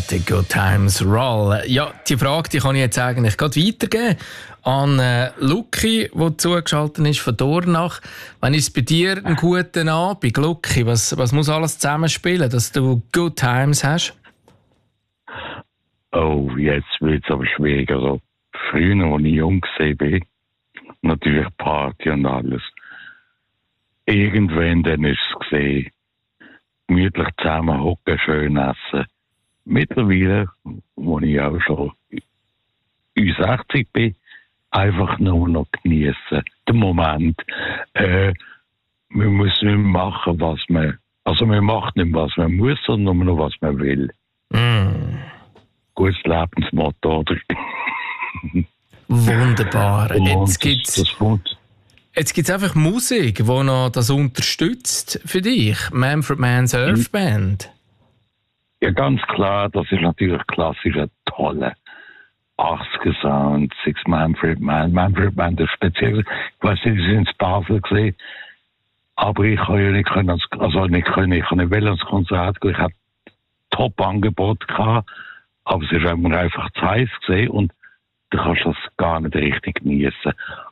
Let the Good Times Roll. Ja, die Frage die kann ich jetzt eigentlich gerade weitergeben an Luki, der zugeschaltet ist von Dornach. Wenn ist bei dir einen guten Abend, Luki, was muss alles zusammenspielen, dass du Good Times hast? Oh, jetzt wird es aber schwieriger. Also, früher, als ich jung war, natürlich Party und alles. Irgendwann dann ist es gesehen, gemütlich zusammen hocken, schön essen. Mittlerweile, wo ich auch schon 60 bin, einfach nur noch genießen. Den Moment. Wir müssen nicht machen, was man... Also man macht nicht, was man muss, sondern nur noch, was man will. Gutes Lebensmotto, oder? Wunderbar. Jetzt gibt's einfach Musik, die noch das unterstützt für dich. Manfred Mann's Earth Band. Ja, ganz klar, das ist natürlich klassischer, toller 80er Sound, Six Manfred Mann. Manfred Mann, das speziell, ich weiß nicht, Sie sind in Basel gesehen, aber ich kann ja nicht können, ich kann nicht ans Konzert gehen, ich hatte Top-Angebot gehabt, aber es ist einfach zu heiß gesehen und du kannst das gar nicht richtig genießen.